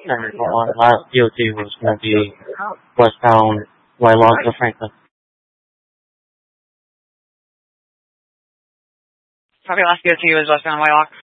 And last DOT was going to be westbound Whitelock to Franklin. Copy, last DOT was westbound Whitelock.